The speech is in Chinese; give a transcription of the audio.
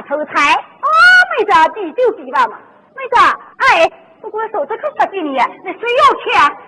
头菜。哦，妹子，比就比吧嘛。妹子，哎，不过手这可小弟你，那谁要钱？